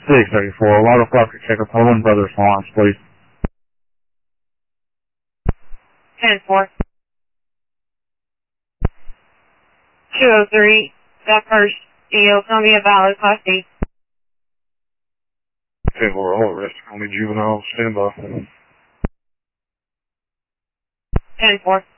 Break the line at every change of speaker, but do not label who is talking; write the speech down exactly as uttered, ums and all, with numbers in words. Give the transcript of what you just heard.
six thirty-four, Lotto Flopper Checker, Poland Brothers launch, please.
ten four. two oh three, got first, D O Columbia Valley, Class D.
ten four, all arrested, only juvenile, stand by.
ten four.